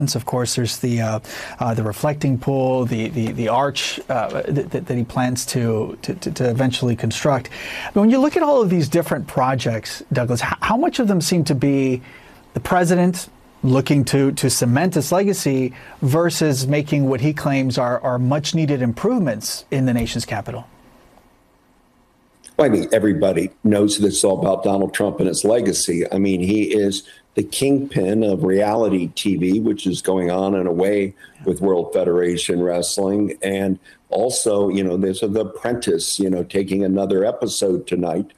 Of course, there's the reflecting pool, the arch that he plans to eventually construct. But when you look at all of these different projects, Douglas, how much of them seem to be the president looking to cement his legacy versus making what he claims are much needed improvements in the nation's capital? Well, I mean, everybody knows that it's all about Donald Trump and his legacy. I mean, he is the kingpin of reality TV, which is going on in a way with World Federation Wrestling. And also, there's The Apprentice, taking another episode tonight.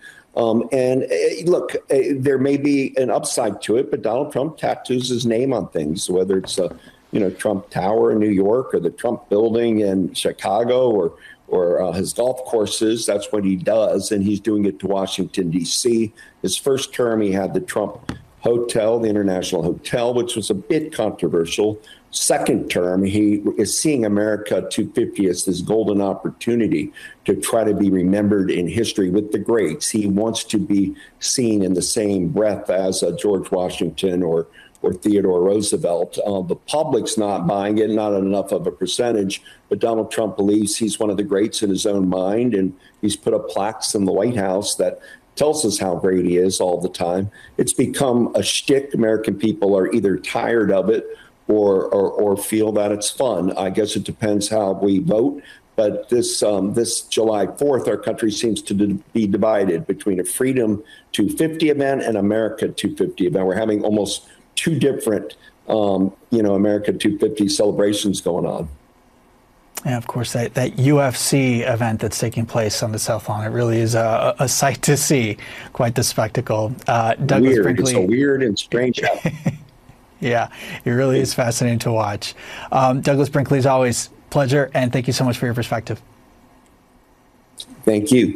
Look, there may be an upside to it, but Donald Trump tattoos his name on things, whether it's Trump Tower in New York or the Trump Building in Chicago or his golf courses. That's what he does. And he's doing it to Washington, D.C. His first term, he had the Trump Hotel, the International Hotel, which was a bit controversial. Second term, he is seeing America 250 as this golden opportunity to try to be remembered in history with the greats. He wants to be seen in the same breath as George Washington or Theodore Roosevelt. The public's not buying it, not enough of a percentage, but Donald Trump believes he's one of the greats in his own mind, and he's put up plaques in the White House that tells us how great he is all the time. It's become a shtick. American people are either tired of it or feel that it's fun. I guess it depends how we vote. But this July 4th, our country seems to be divided between a Freedom 250 event and America 250 event. We're having almost two different, America 250 celebrations going on. Yeah, of course, that UFC event that's taking place on the South Lawn, it really is a sight to see. Quite the spectacle. Douglas Brinkley. It's a weird and strange Yeah, it really is fascinating to watch. Douglas Brinkley, as always, pleasure, and thank you so much for your perspective. Thank you.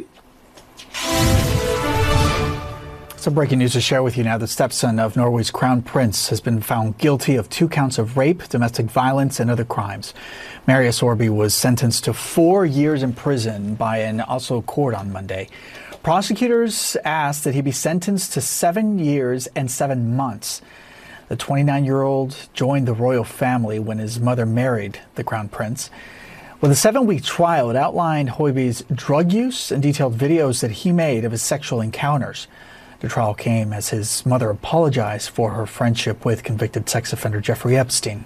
Some breaking news to share with you now. The stepson of Norway's crown prince has been found guilty of 2 counts of rape, domestic violence, and other crimes. Marius Orby was sentenced to 4 years in prison by an Oslo court on Monday. Prosecutors asked that he be sentenced to 7 years and 7 months. The 29-year-old joined the royal family when his mother married the crown prince. With a 7-week trial, it outlined Høiby's drug use and detailed videos that he made of his sexual encounters. The trial came as his mother apologized for her friendship with convicted sex offender Jeffrey Epstein.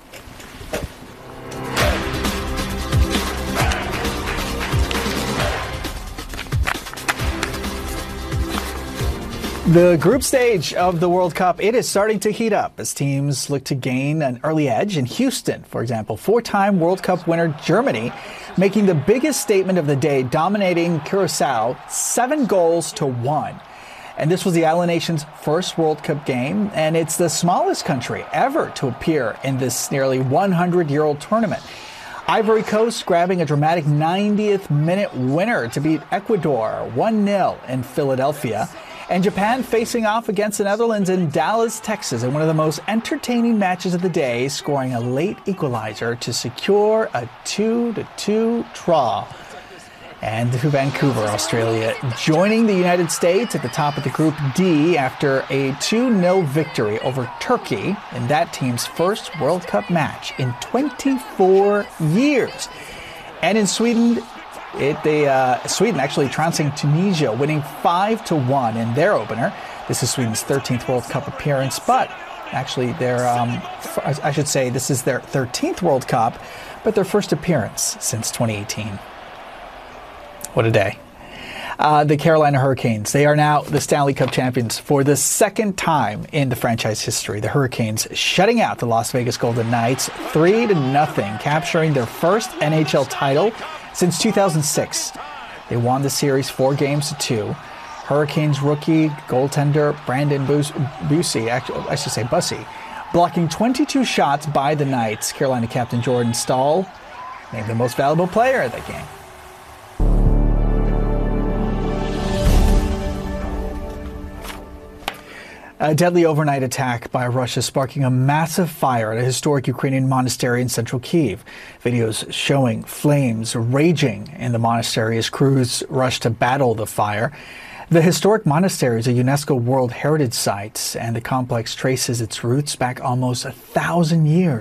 The group stage of the World Cup, it is starting to heat up as teams look to gain an early edge. In Houston, for example, 4-time World Cup winner Germany making the biggest statement of the day, dominating Curacao 7-1. And this was the island nation's first World Cup game, and it's the smallest country ever to appear in this nearly 100-year-old tournament. Ivory Coast grabbing a dramatic 90th minute winner to beat Ecuador 1-0 in Philadelphia. And Japan facing off against the Netherlands in Dallas, Texas, in one of the most entertaining matches of the day, scoring a late equalizer to secure a 2-2 draw. And to Vancouver, Australia, joining the United States at the top of the Group D after a 2-0 victory over Turkey in that team's first World Cup match in 24 years. And in Sweden, Sweden actually trouncing Tunisia, winning 5-1 in their opener. This is Sweden's 13th World Cup appearance, but actually I should say this is their 13th World Cup, but their first appearance since 2018. What a day. The Carolina Hurricanes, they are now the Stanley Cup champions for the second time in the franchise history. The Hurricanes shutting out the Las Vegas Golden Knights 3-0, capturing their first NHL title since 2006. They won the series 4-2. Hurricanes rookie goaltender Brandon Bussy, blocking 22 shots by the Knights. Carolina captain Jordan Staal named the most valuable player of the game. A deadly overnight attack by Russia sparking a massive fire at a historic Ukrainian monastery in central Kyiv. Videos showing flames raging in the monastery as crews rushed to battle the fire. The historic monastery is a UNESCO World Heritage Site, and the complex traces its roots back almost 1,000 years.